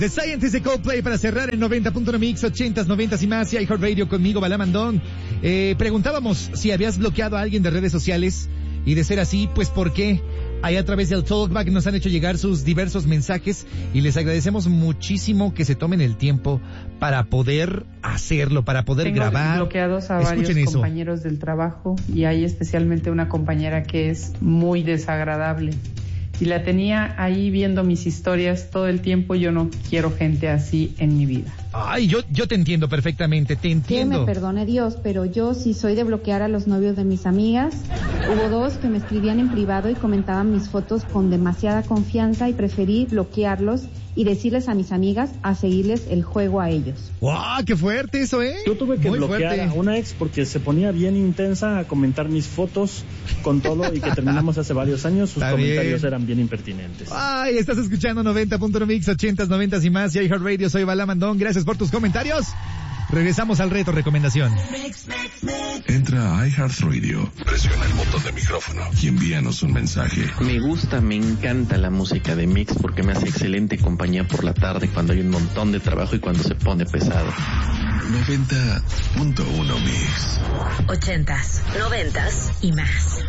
The Scientist de Coldplay para cerrar el 90.1 Mix, 80s, 90s y más, y iHeartRadio conmigo, Balamandón. Preguntábamos si habías bloqueado a alguien de redes sociales, y de ser así, pues ¿por qué? Ahí a través del Talkback nos han hecho llegar sus diversos mensajes, y les agradecemos muchísimo que se tomen el tiempo para poder hacerlo, para poder grabar. Tengo bloqueados a varios compañeros del trabajo, y hay especialmente una compañera que es muy desagradable. Y la tenía ahí viendo mis historias todo el tiempo. Yo no quiero gente así en mi vida. Ay, yo te entiendo perfectamente, te entiendo. Que me perdone Dios, pero yo sí soy de bloquear a los novios de mis amigas. Hubo 2 que me escribían en privado y comentaban mis fotos con demasiada confianza, y preferí bloquearlos y decirles a mis amigas a seguirles el juego a ellos. ¡Wow! ¡Qué fuerte eso, eh! Yo tuve que muy bloquear fuerte a una ex porque se ponía bien intensa a comentar mis fotos con todo, y que terminamos hace varios años. Sus comentarios eran bien impertinentes. Ay, estás escuchando 90.1 Mix, 80s, 90s y más, y iHeartRadio. Soy Balamandón, gracias por tus comentarios. Regresamos al reto recomendación. Entra a iHeartRadio, presiona el botón de micrófono y envíanos un mensaje. Me encanta la música de Mix porque me hace excelente compañía por la tarde cuando hay un montón de trabajo y cuando se pone pesado. 90.1 Mix. 80s, 90s y más.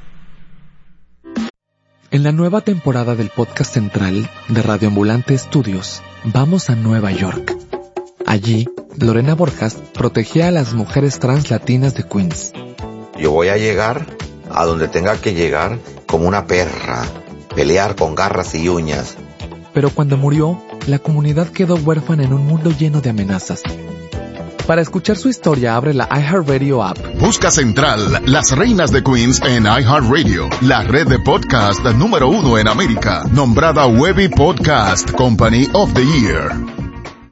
En la nueva temporada del podcast central de Radio Ambulante Estudios, vamos a Nueva York. Allí, Lorena Borjas protegía a las mujeres trans latinas de Queens. Yo voy a llegar a donde tenga que llegar como una perra, pelear con garras y uñas. Pero cuando murió, la comunidad quedó huérfana en un mundo lleno de amenazas. Para escuchar su historia, abre la iHeartRadio app. Busca Central, las reinas de Queens en iHeartRadio, la red de podcast número 1 en América, nombrada Webby Podcast Company of the Year.